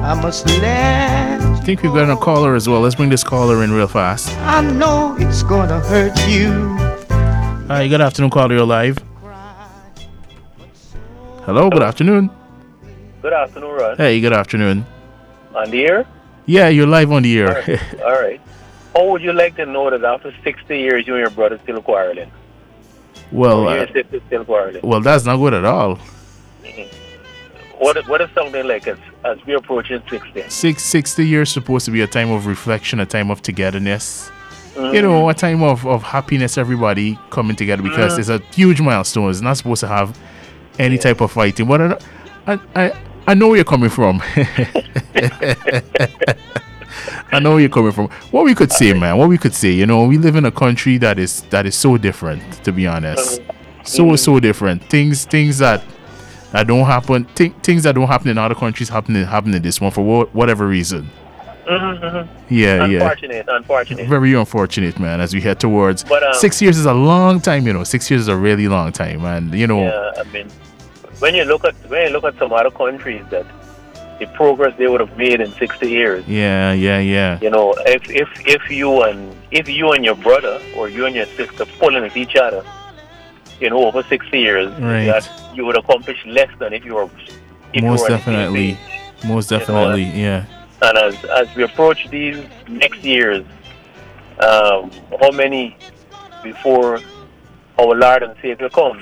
I must let I think we've got a caller as well. Let's bring this caller in real fast. I know it's gonna hurt you. Hi, good afternoon, caller. You're live. Hello, good afternoon. Good afternoon, Ron. Hey, good afternoon. On the air? Yeah, you're live on the air. All right. How would you like to know that after 60 years, you and your brother still quarreling? Well, you and your sister still quarreling? Well, that's not good at all. What is something like as we approaching 60? 60 years supposed to be a time of reflection, a time of togetherness. You know, a time of happiness, everybody coming together, because it's a huge milestone. It's not supposed to have any type of fighting. But I know where you're coming from. I know where you're coming from. What we could say, man, what we could say, you know, we live in a country that is so different, to be honest. So different. Things that don't happen, things that don't happen in other countries happen in this one for whatever reason. Yeah. Unfortunate. Very unfortunate, man, as we head towards 6 years is a long time, you know. 6 years is a really long time, and you know. Yeah, I mean, when you look at some other countries, that the progress they would have made in 60 years. Yeah. You know, if you and your brother or you and your sister pulling at each other, you know, over 60 years, right, that you would accomplish less than if you were. Most definitely, yeah. And as we approach these next years, how many before our Lord and Savior comes?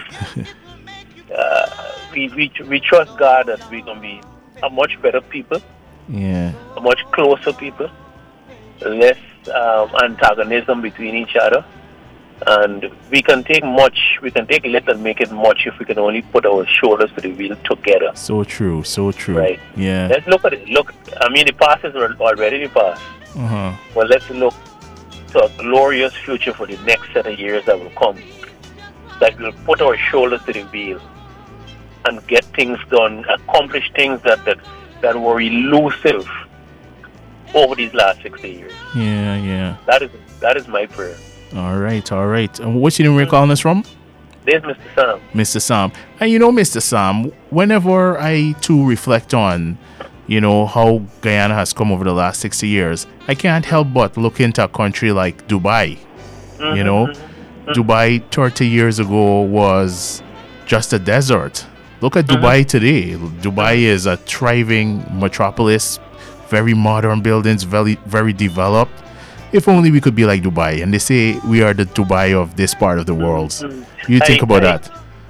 We trust God that we're going to be a much better people, a much closer people, less antagonism between each other, and we can take little and make it much if we can only put our shoulders to the wheel together. So true. Right. Yeah. Let's look at it. Look, I mean, the past is already the past. Well, let's look to a glorious future for the next set of years that will come. That we'll put our shoulders to the wheel and get things done, accomplish things that were elusive over these last 60 years. Yeah. That is my prayer. All right. And what's your name we're calling us from? This is Mr. Sam. Mr. Sam. And you know, Mr. Sam, whenever I too reflect on, you know, how Guyana has come over the last 60 years, I can't help but look into a country like Dubai. You know, Dubai 30 years ago was just a desert. Look at Dubai today. Dubai is a thriving metropolis, very modern buildings, very, very developed. If only we could be like Dubai. And they say we are the Dubai of this part of the world. You think about that?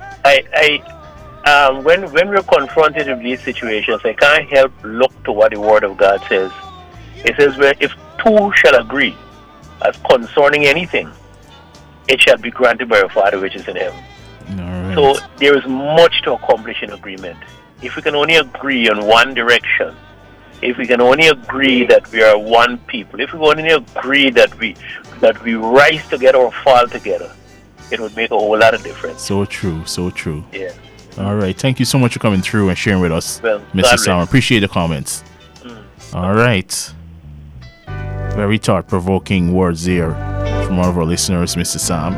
When we're confronted with these situations, I can't help look to what the Word of God says. It says, if two shall agree as concerning anything, it shall be granted by our Father which is in heaven. Right. So there is much to accomplish in agreement. If we can only agree on one direction, if we can only agree that we are one people, if we can only agree that we rise together or fall together, it would make a whole lot of difference. So true. Yeah. All right. Thank you so much for coming through and sharing with us, well, Mr. Sam. Appreciate the comments. All right. Very thought-provoking words there from one of our listeners, Mr. Sam.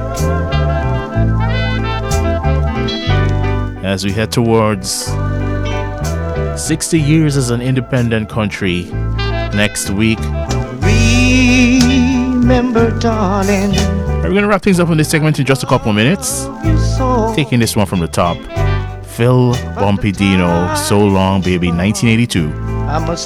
As we head towards 60 years as an independent country next week. Remember, darling. We're going to wrap things up in this segment in just a couple of minutes. Taking this one from the top. Phil Bumpy Dino, So Long Baby, 1982. I must